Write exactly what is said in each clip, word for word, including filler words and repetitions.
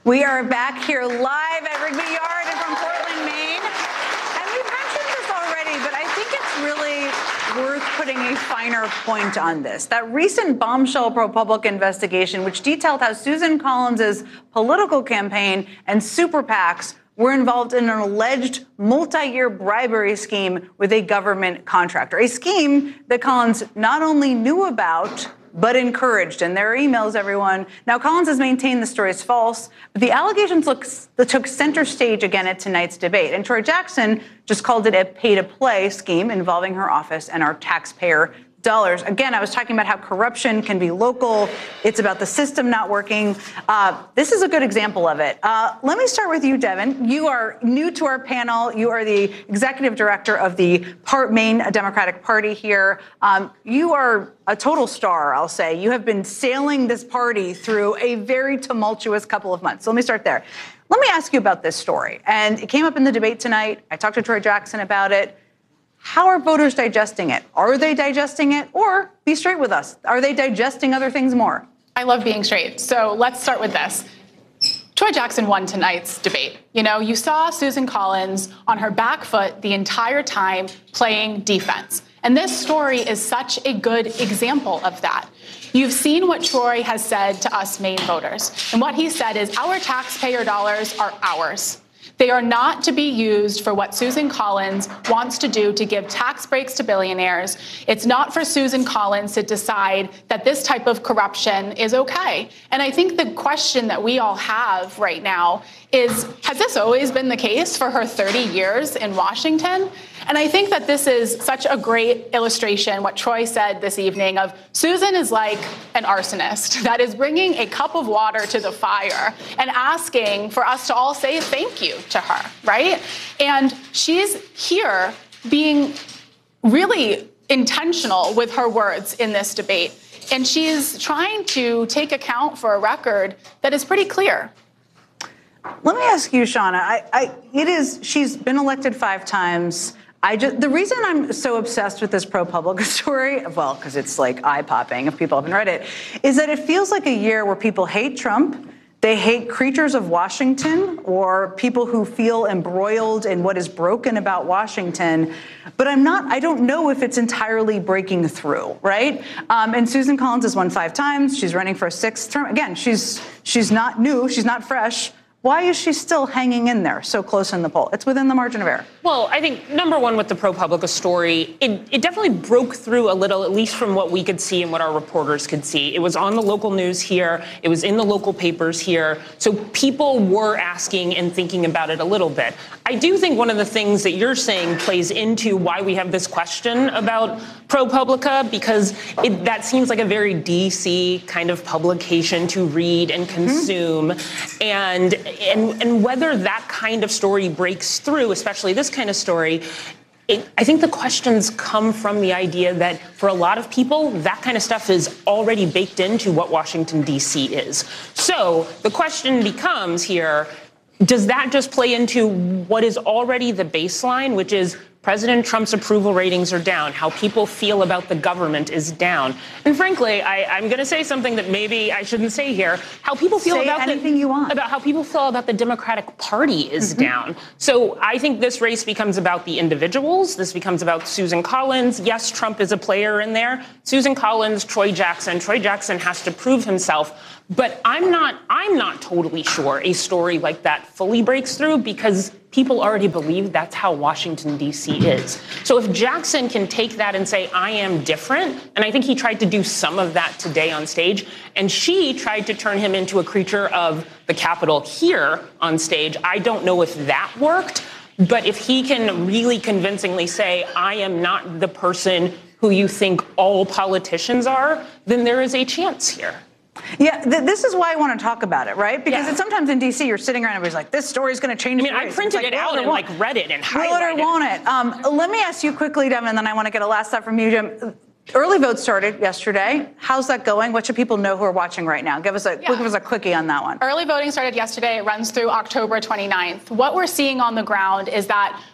We are back here live at Rigby Yard and from Portland, Maine. And we've mentioned this already, but I think it's really worth putting a finer point on this. That recent bombshell ProPublica investigation, which detailed how Susan Collins' political campaign and super PACs were involved in an alleged multi-year bribery scheme with a government contractor, a scheme that Collins not only knew about, but encouraged. And there are emails, everyone. Now, Collins has maintained the story is false, but the allegations look, took center stage again at tonight's debate. And Troy Jackson just called it a pay-to-play scheme involving her office and our taxpayer dollars. Again, I was talking about how corruption can be local. It's about the system not working. Uh, this is a good example of it. Uh, let me start with you, Devin. You are new to our panel. You are the executive director of the Part Maine Democratic Party here. Um, you are a total star, I'll say. You have been sailing this party through a very tumultuous couple of months. So let me start there. Let me ask you about this story. And it came up in the debate tonight. I talked to Troy Jackson about it. How are voters digesting it? Are they digesting it? Or be straight with us. Are they digesting other things more? I love being straight. So let's start with this. Troy Jackson won tonight's debate. You know, you saw Susan Collins on her back foot the entire time playing defense. And this story is such a good example of that. You've seen what Troy has said to us Maine voters. And what he said is our taxpayer dollars are ours. They are not to be used for what Susan Collins wants to do to give tax breaks to billionaires. It's not for Susan Collins to decide that this type of corruption is okay. And I think the question that we all have right now is, has this always been the case for her thirty years in Washington? And I think that this is such a great illustration, what Troy said this evening, of Susan is like an arsonist that is bringing a cup of water to the fire and asking for us to all say thank you to her, right? And she's here being really intentional with her words in this debate. And she's trying to take account for a record that is pretty clear. Let me ask you, Shauna, I, I, it is, she's been elected five times. I just, the reason I'm so obsessed with this ProPublica story, well, because it's like eye-popping if people haven't read it, is that it feels like a year where people hate Trump, they hate creatures of Washington, or people who feel embroiled in what is broken about Washington. But I'm not, I don't know if it's entirely breaking through, right? Um, and Susan Collins has won five times. She's running for a sixth term. Again, she's she's not new, she's not fresh. Why is she still hanging in there so close in the poll? It's within the margin of error. Well, I think, number one, with the ProPublica story, it, it definitely broke through a little, at least from what we could see and what our reporters could see. It was on the local news here. It was in the local papers here. So people were asking and thinking about it a little bit. I do think one of the things that you're saying plays into why we have this question about ProPublica, because it, that seems like a very D C kind of publication to read and consume. Mm-hmm. And And, and whether that kind of story breaks through, especially this kind of story, it, I think the questions come from the idea that for a lot of people, that kind of stuff is already baked into what Washington, D C is. So the question becomes here, does that just play into what is already the baseline, which is President Trump's approval ratings are down. How people feel about the government is down. And frankly, I, I'm going to say something that maybe I shouldn't say here. How people feel say about anything the, you want. about how people feel about the Democratic Party is mm-hmm. down. So I think this race becomes about the individuals. This becomes about Susan Collins. Yes, Trump is a player in there. Susan Collins, Troy Jackson. Troy Jackson has to prove himself. But I'm not I'm not totally sure a story like that fully breaks through, because people already believe that's how Washington, D C is. So if Jackson can take that and say, I am different, and I think he tried to do some of that today on stage, and she tried to turn him into a creature of the Capitol here on stage, I don't know if that worked. But if he can really convincingly say, I am not the person who you think all politicians are, then there is a chance here. Yeah, th- this is why I want to talk about it, right? Because yeah. it's sometimes in D C, you're sitting around and everybody's like, this story's going to change. I mean, I printed like, it out and like read it and highlighted it. Will it or won't it? Um, let me ask you quickly, Devin, and then I want to get a last thought from you, Jim. Early vote started yesterday. How's that going? What should people know who are watching right now? Give us a, yeah. give us a quickie on that one. Early voting started yesterday. It runs through October twenty-ninth. What we're seeing on the ground is that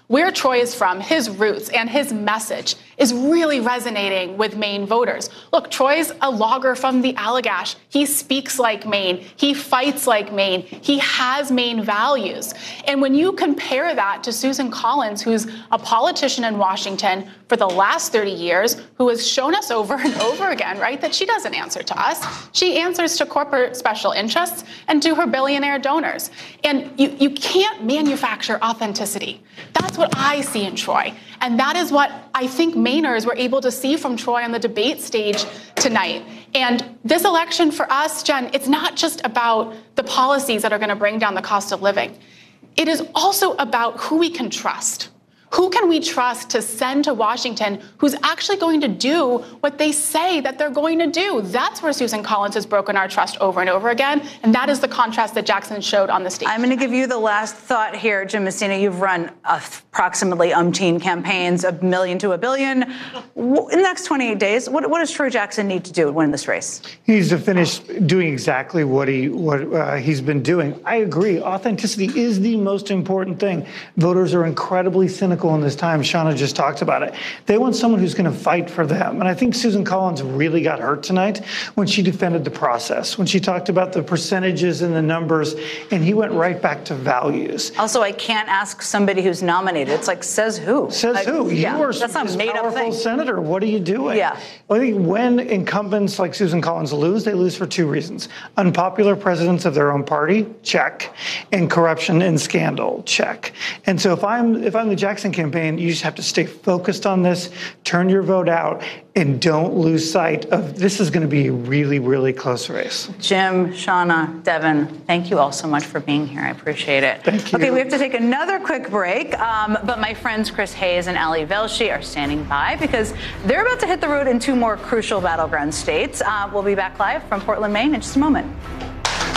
where Troy is from, his roots, and his message is really resonating with Maine voters. Look, Troy's a logger from the Allagash. He speaks like Maine. He fights like Maine. He has Maine values. And when you compare that to Susan Collins, who's a politician in Washington for the last thirty years, who has shown us over and over again, right, that she doesn't answer to us. She answers to corporate special interests and to her billionaire donors. And you, you can't manufacture authenticity. That's what I see in Troy. And that is what I think Mainers were able to see from Troy on the debate stage tonight. And this election for us, Jen, it's not just about the policies that are going to bring down the cost of living. It is also about who we can trust. Who can we trust to send to Washington who's actually going to do what they say that they're going to do? That's where Susan Collins has broken our trust over and over again. And that is the contrast that Jackson showed on the stage. I'm going to give you the last thought here, Jim Messina. You've run approximately umpteen campaigns, a million to a billion. In the next twenty-eight days, what, what does Troy Jackson need to do to win this race? He needs to finish doing exactly what he what uh, he's been doing. I agree. Authenticity is the most important thing. Voters are incredibly cynical in this time. Shauna just talked about it. They want someone who's going to fight for them. And I think Susan Collins really got hurt tonight when she defended the process, when she talked about the percentages and the numbers, and he went right back to values. Also, I can't ask somebody who's nominated. It's like, says who? Says I, who? Yeah, you are that's not this made up powerful thing. senator. What are you doing? Yeah. Well, I think when incumbents like Susan Collins lose, they lose for two reasons. Unpopular presidents of their own party, check. And corruption and scandal, check. And so if I'm if I'm the Jackson campaign, you just have to stay focused on this, turn your vote out, and don't lose sight of this is going to be a really, really close race. Jim, Shauna, Devin, thank you all so much for being here. I appreciate it. Thank you. Okay, we have to take another quick break, um, but my friends Chris Hayes and Ali Velshi are standing by because they're about to hit the road in two more crucial battleground states. Uh, we'll be back live from Portland, Maine in just a moment.